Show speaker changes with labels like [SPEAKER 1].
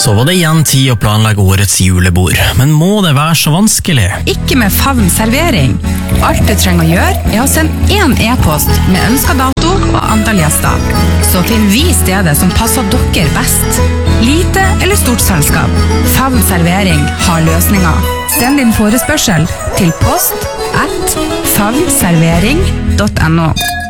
[SPEAKER 1] Så var det igjen tid å planlegge årets julebord, men må det være så vanskelig?
[SPEAKER 2] Ikke med Favn servering. Alt du trenger å gjøre er å sende en e-post med ønsket dato og antall gjester. Så finner vi stedet som passer dere best. Lite eller stort selskap. Favn servering har løsninger. Send din forespørsel til post@favnservering.no.